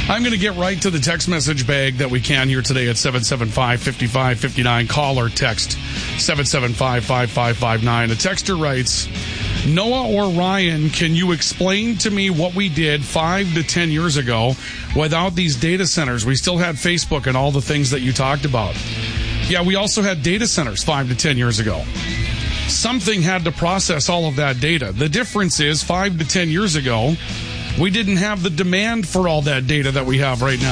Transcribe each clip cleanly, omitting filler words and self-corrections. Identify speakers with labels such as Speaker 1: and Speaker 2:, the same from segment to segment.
Speaker 1: I'm going to get right to the text message bag that we can here today at 775-5559. Call or text 775-5559. A texter writes, Noah or Ryan, can you explain to me what we did 5 to 10 years ago without these data centers? We still had Facebook and all the things that you talked about. Yeah, we also had data centers 5 to 10 years ago. Something had to process all of that data. The difference is 5 to 10 years ago, we didn't have the demand for all that data that we have right now.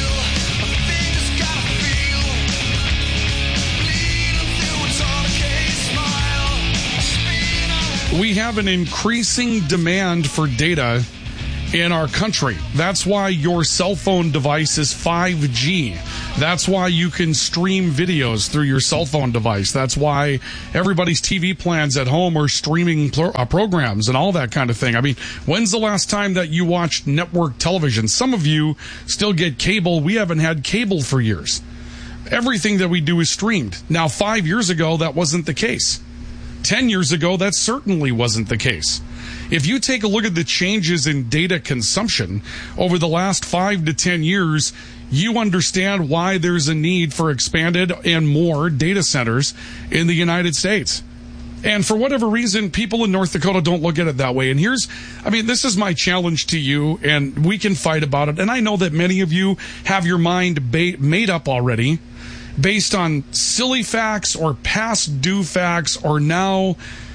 Speaker 1: We have an increasing demand for data in our country. That's why your cell phone device is 5G. That's why you can stream videos through your cell phone device. That's why everybody's TV plans at home are streaming programs and all that kind of thing. I mean, when's the last time that you watched network television? Some of you still get cable. We haven't had cable for years. Everything that we do is streamed. Now, 5 years ago, that wasn't the case. 10 years ago, that certainly wasn't the case. If you take a look at the changes in data consumption over the last 5 to 10 years, you understand why there's a need for expanded and more data centers in the United States. And for whatever reason, people in North Dakota don't look at it that way. And this is my challenge to you, and we can fight about it. And I know that many of you have your mind made up already based on silly facts or past due facts or now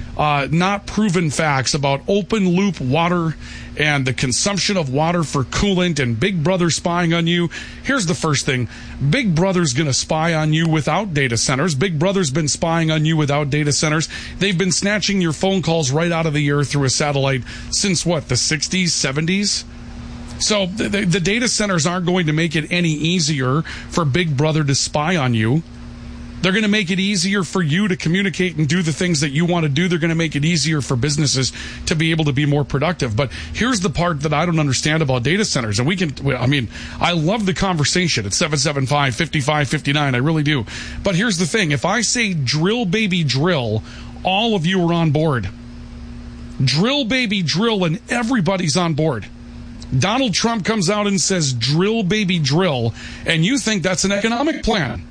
Speaker 1: not proven facts about open loop water and the consumption of water for coolant and Big Brother spying on you. Here's the first thing. Big Brother's going to spy on you without data centers. Big Brother's been spying on you without data centers. They've been snatching your phone calls right out of the air through a satellite since what, the 60s, 70s? So the data centers aren't going to make it any easier for Big Brother to spy on you. They're going to make it easier for you to communicate and do the things that you want to do. They're going to make it easier for businesses to be able to be more productive. But here's the part that I don't understand about data centers. And I love the conversation at 775-5559. I really do. But here's the thing. If I say drill, baby, drill, all of you are on board. Drill, baby, drill, and everybody's on board. Donald Trump comes out and says, drill, baby, drill, and you think that's an economic plan.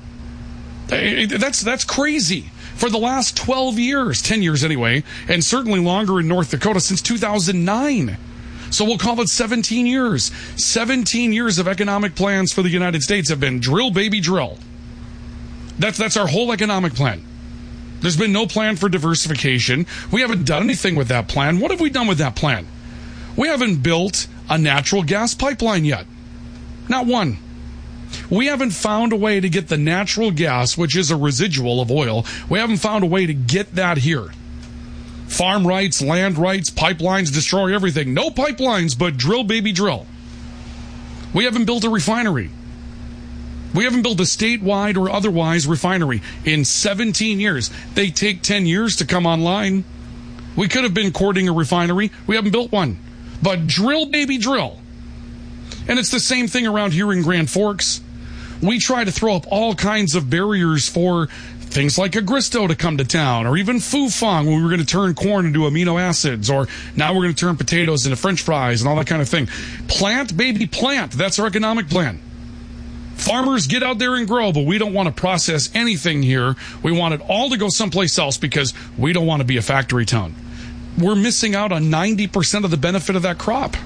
Speaker 1: That's crazy. For the last 12 years, 10 years anyway, and certainly longer in North Dakota, since 2009. So we'll call it 17 years. 17 years of economic plans for the United States have been drill, baby, drill. That's our whole economic plan. There's been no plan for diversification. We haven't done anything with that plan. What have we done with that plan? We haven't built a natural gas pipeline yet. Not one. We haven't found a way to get the natural gas, which is a residual of oil, we haven't found a way to get that here. Farm rights, land rights, pipelines destroy everything. No pipelines, but drill, baby, drill. We haven't built a refinery. We haven't built a statewide or otherwise refinery in 17 years. They take 10 years to come online. We could have been courting a refinery. We haven't built one. But drill, baby, drill. And it's the same thing around here in Grand Forks. We try to throw up all kinds of barriers for things like Agristo to come to town, or even Fufeng, when we were going to turn corn into amino acids, or now we're going to turn potatoes into French fries and all that kind of thing. Plant, baby, plant. That's our economic plan. Farmers, get out there and grow, but we don't want to process anything here. We want it all to go someplace else because we don't want to be a factory town. We're missing out on 90% of the benefit of that crop.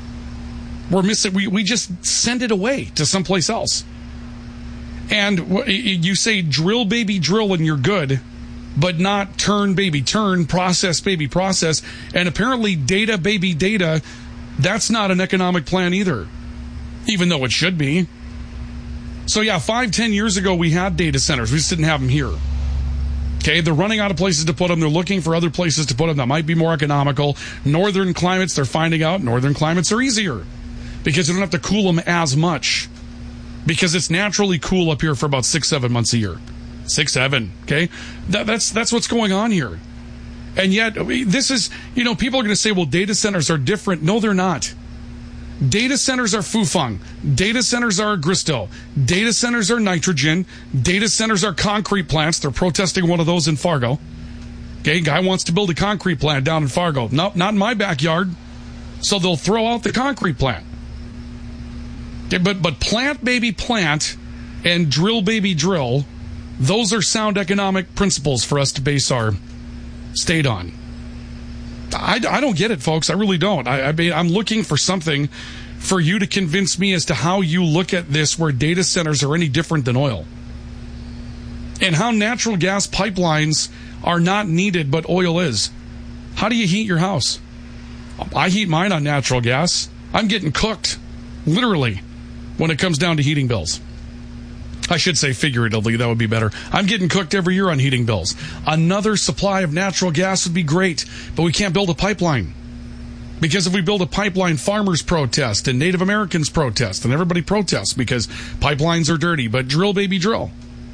Speaker 1: We just send it away to someplace else. And you say drill, baby, drill, and you're good, but not turn, baby, turn, process, baby, process. And apparently data, baby, data, that's not an economic plan either, even though it should be. So yeah, 5-10 years ago, we had data centers. We just didn't have them here. Okay, they're running out of places to put them. They're looking for other places to put them that might be more economical. Northern climates, they're finding out northern climates are easier because you don't have to cool them as much, because it's naturally cool up here for about 6-7 months a year. 6-7, okay? That's what's going on here. And yet, this is, people are going to say, well, data centers are different. No, they're not. Data centers are Fufeng. Data centers are Agristo. Data centers are nitrogen. Data centers are concrete plants. They're protesting one of those in Fargo. Okay, guy wants to build a concrete plant down in Fargo. Nope, not in my backyard. So they'll throw out the concrete plant. But plant, baby, plant, and drill, baby, drill, those are sound economic principles for us to base our state on. I don't get it, folks. I really don't. I'm looking for something for you to convince me as to how you look at this where data centers are any different than oil. And how natural gas pipelines are not needed, but oil is. How do you heat your house? I heat mine on natural gas. I'm getting cooked, literally, when it comes down to heating bills. I should say figuratively, that would be better. I'm getting cooked every year on heating bills. Another supply of natural gas would be great, but we can't build a pipeline. Because if we build a pipeline, farmers protest and Native Americans protest and everybody protests because pipelines are dirty. But drill, baby, drill.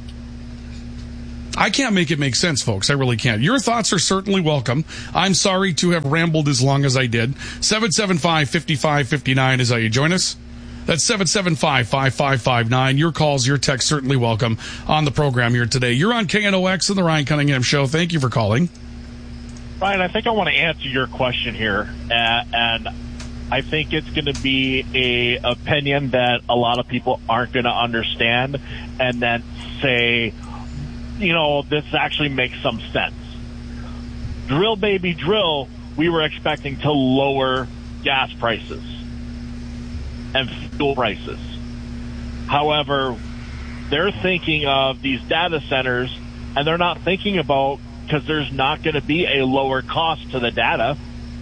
Speaker 1: I can't make it make sense, folks. I really can't. Your thoughts are certainly welcome. I'm sorry to have rambled as long as I did. 775-5559 is how you join us. That's 775-5559. Your calls, your texts, certainly welcome on the program here today. You're on KNOX and the Ryan Cunningham Show. Thank you for calling.
Speaker 2: Ryan, I think I want to answer your question here, and I think it's going to be a opinion that a lot of people aren't going to understand and then say, you know, this actually makes some sense. Drill, baby, drill, we were expecting to lower gas prices and fuel prices. However, they're thinking of these data centers, and they're not thinking about, because there's not going to be a lower cost to the data.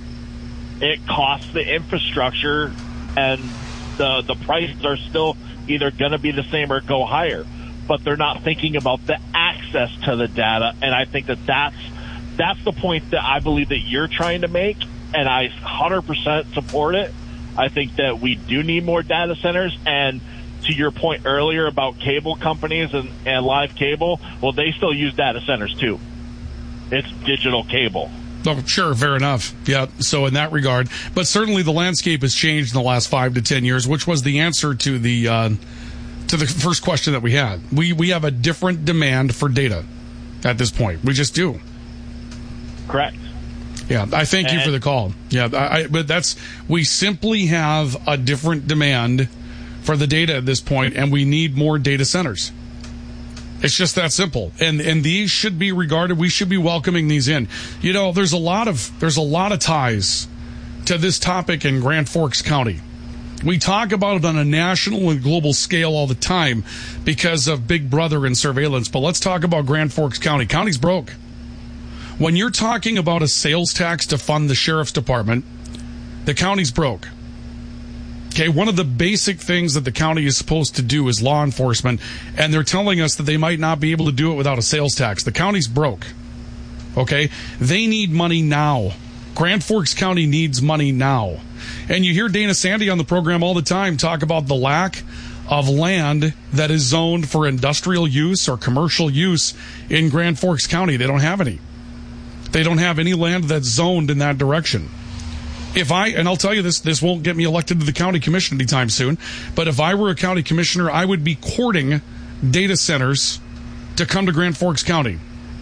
Speaker 2: It costs the infrastructure, and the prices are still either going to be the same or go higher. But they're not thinking about the access to the data, and I think that's the point that I believe that you're trying to make, and I 100% support it. I think that we do need more data centers, and to your point earlier about cable companies and live cable, well, they still use data centers too. It's digital cable.
Speaker 1: Oh, sure, fair enough. Yeah, so in that regard. But certainly the landscape has changed in the last 5 to 10 years, which was the answer to the first question that we had. We have a different demand for data at this point. We just do.
Speaker 2: Correct.
Speaker 1: Yeah, I thank you for the call. Yeah, but we simply have a different demand for the data at this point, and we need more data centers. It's just that simple. And these should be regarded, we should be welcoming these in. You know, there's a lot of ties to this topic in Grand Forks County. We talk about it on a national and global scale all the time because of Big Brother and surveillance. But let's talk about Grand Forks County. County's broke. When you're talking about a sales tax to fund the sheriff's department, the county's broke. Okay, one of the basic things that the county is supposed to do is law enforcement, and they're telling us that they might not be able to do it without a sales tax. The county's broke. Okay, they need money now. Grand Forks County needs money now. And you hear Dana Sandy on the program all the time talk about the lack of land that is zoned for industrial use or commercial use in Grand Forks County. They don't have any. They don't have any land that's zoned in that direction. And I'll tell you this won't get me elected to the county commission anytime soon, but if I were a county commissioner, I would be courting data centers to come to Grand Forks County.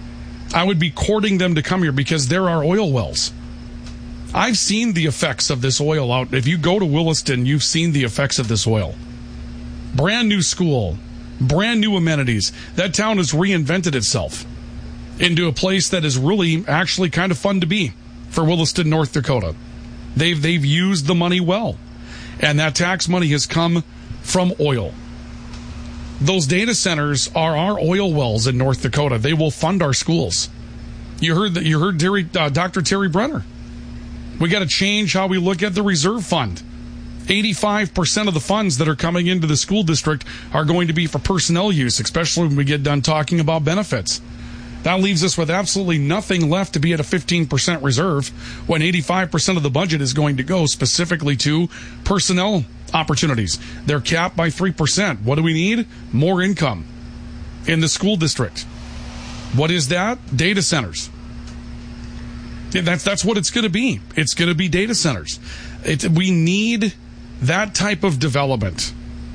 Speaker 1: I would be courting them to come here because there are oil wells. I've seen the effects of this oil out. If you go to Williston, you've seen the effects of this oil. Brand new school, brand new amenities. That town has reinvented itself into a place that is really actually kind of fun to be for Williston, North Dakota. They've used the money well, and that tax money has come from oil. Those data centers are our oil wells in North Dakota. They will fund our schools. You heard Dr. Terry Brenner. We got to change how we look at the reserve fund. 85% of the funds that are coming into the school district are going to be for personnel use, especially when we get done talking about benefits. That leaves us with absolutely nothing left to be at a 15% reserve when 85% of the budget is going to go specifically to personnel opportunities. They're capped by 3%. What do we need? More income in the school district. What is that? Data centers. That's what it's going to be. It's going to be data centers. We need that type of development.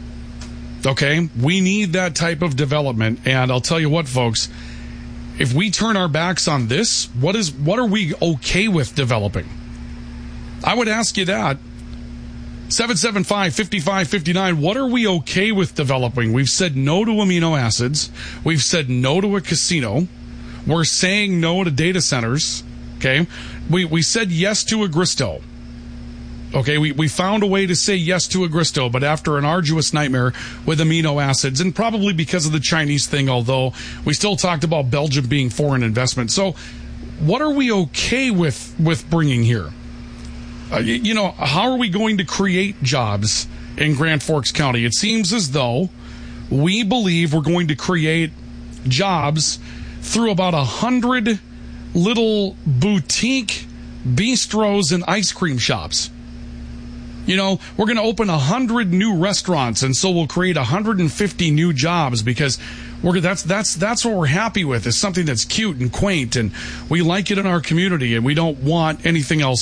Speaker 1: Okay? We need that type of development. And I'll tell you what, folks, if we turn our backs on this, what are we okay with developing? I would ask you that. 775-5559. What are we okay with developing? We've said no to amino acids. We've said no to a casino. We're saying no to data centers. Okay. We said yes to Agristo. Okay. We found a way to say yes to Agristo, but after an arduous nightmare with amino acids, and probably because of the Chinese thing, although we still talked about Belgium being foreign investment. So what are we okay with bringing here? How are we going to create jobs in Grand Forks County? It seems as though we believe we're going to create jobs through about 100 little boutique bistros and ice cream shops. We're going to open 100 new restaurants, and so we'll create 150 new jobs because that's what we're happy with, is something that's cute and quaint, and we like it in our community, and we don't want anything else